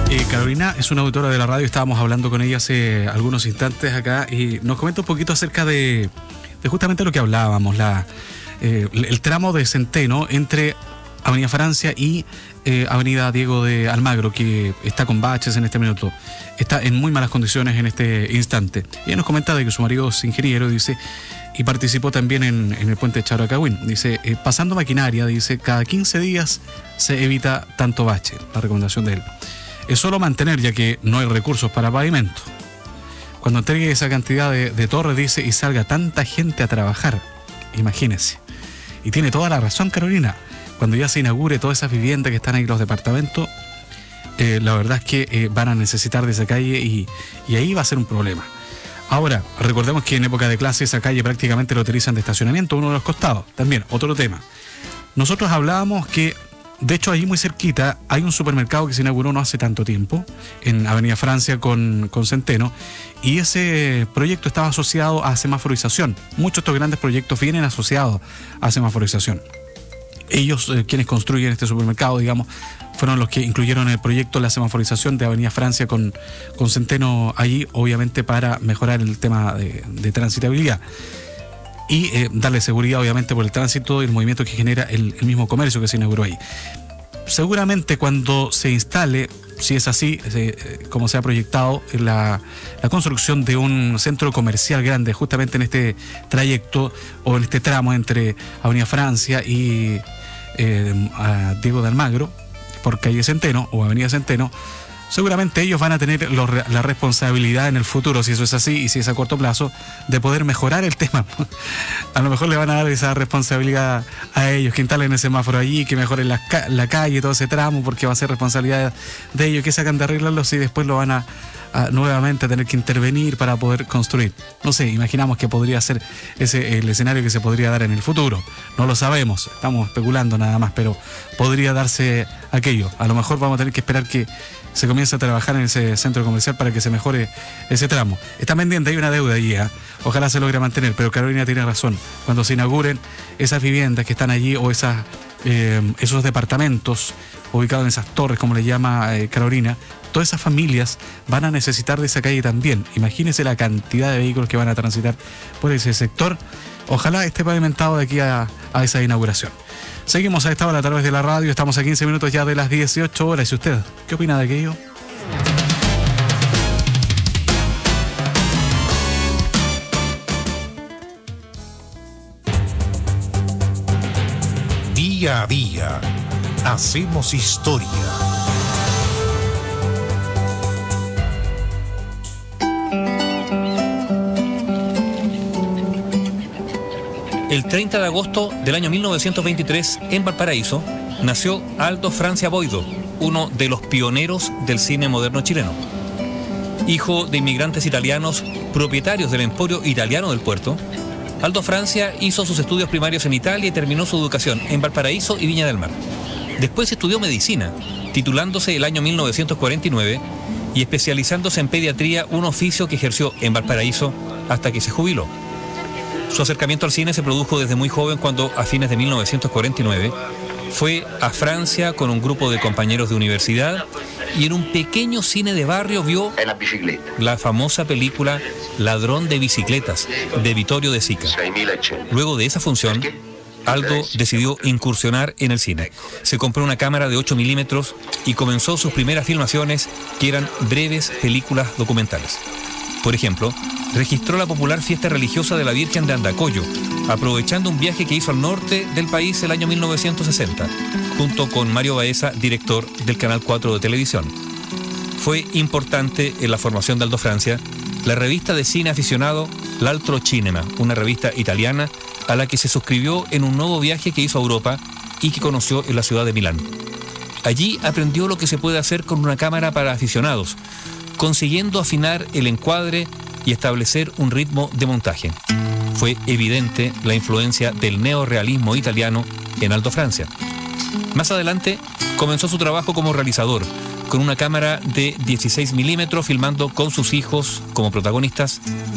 Carolina es una auditora de la radio, estábamos hablando con ella hace algunos instantes acá y nos comenta un poquito acerca de justamente lo que hablábamos, el tramo de Centeno entre Avenida Francia y Avenida Diego de Almagro, que está con baches en este minuto, está en muy malas condiciones en este instante. Ella nos comenta de que su marido es ingeniero, dice, y participó también en el puente de Characagüín. Dice, pasando maquinaria, dice, cada 15 días se evita tanto bache, la recomendación de él. Es solo mantener, ya que no hay recursos para pavimento. Cuando entregue esa cantidad de torres, dice, y salga tanta gente a trabajar, imagínense. Y tiene toda la razón, Carolina. Cuando ya se inaugure todas esas viviendas que están ahí, los departamentos, la verdad es que van a necesitar de esa calle y ahí va a ser un problema. Ahora, recordemos que en época de clase esa calle prácticamente lo utilizan de estacionamiento, uno de los costados. También, otro tema. Nosotros hablábamos que, de hecho, allí muy cerquita hay un supermercado que se inauguró no hace tanto tiempo, en Avenida Francia con Centeno, y ese proyecto estaba asociado a semaforización. Muchos de estos grandes proyectos vienen asociados a semaforización. Ellos, quienes construyen este supermercado, digamos, fueron los que incluyeron en el proyecto la semaforización de Avenida Francia con Centeno allí, obviamente para mejorar el tema de transitabilidad. Y darle seguridad, obviamente, por el tránsito y el movimiento que genera el mismo comercio que se inauguró ahí. Seguramente cuando se instale, si es así, como se ha proyectado, la construcción de un centro comercial grande, justamente en este trayecto o en este tramo entre Avenida Francia y Diego de Almagro, por calle Centeno o Avenida Centeno, seguramente ellos van a tener la responsabilidad en el futuro, si eso es así y si es a corto plazo, de poder mejorar el tema. A lo mejor le van a dar esa responsabilidad a ellos, que instalen el semáforo allí, que mejoren la calle, todo ese tramo, porque va a ser responsabilidad de ellos, que se hagan de arreglarlos y después lo van a nuevamente tener que intervenir para poder construir. No sé, imaginamos que podría ser ese el escenario que se podría dar en el futuro. No lo sabemos, estamos especulando nada más, pero podría darse aquello. A lo mejor vamos a tener que esperar que se comience a trabajar en ese centro comercial para que se mejore ese tramo. Está pendiente, hay una deuda allí, ojalá se logre mantener, pero Carolina tiene razón. Cuando se inauguren esas viviendas que están allí o esos departamentos ubicados en esas torres, como le llama Carolina, todas esas familias van a necesitar de esa calle también. Imagínense la cantidad de vehículos que van a transitar por ese sector. Ojalá esté pavimentado de aquí a esa inauguración. Seguimos a esta hora a través de la radio, estamos a 15 minutos ya de las 18 horas. ¿Y usted qué opina de aquello? Día a día, hacemos historia. El 30 de agosto del año 1923, en Valparaíso, nació Aldo Francia Boido, uno de los pioneros del cine moderno chileno. Hijo de inmigrantes italianos, propietarios del Emporio Italiano del Puerto, Aldo Francia hizo sus estudios primarios en Italia y terminó su educación en Valparaíso y Viña del Mar. Después estudió medicina, titulándose el año 1949 y especializándose en pediatría, un oficio que ejerció en Valparaíso hasta que se jubiló. Su acercamiento al cine se produjo desde muy joven cuando, a fines de 1949, fue a Francia con un grupo de compañeros de universidad y en un pequeño cine de barrio vio la famosa película Ladrón de bicicletas, de Vittorio De Sica. Luego de esa función, Aldo decidió incursionar en el cine. Se compró una cámara de 8 milímetros y comenzó sus primeras filmaciones, que eran breves películas documentales. Por ejemplo, registró la popular fiesta religiosa de la Virgen de Andacollo, aprovechando un viaje que hizo al norte del país el año 1960, junto con Mario Baeza, director del Canal 4 de televisión. Fue importante en la formación de Aldo Francia la revista de cine aficionado L'Altro Cinema, una revista italiana a la que se suscribió en un nuevo viaje que hizo a Europa y que conoció en la ciudad de Milán. Allí aprendió lo que se puede hacer con una cámara para aficionados, consiguiendo afinar el encuadre y establecer un ritmo de montaje. Fue evidente la influencia del neorrealismo italiano en Aldo Francia. Más adelante comenzó su trabajo como realizador, con una cámara de 16 milímetros, filmando con sus hijos como protagonistas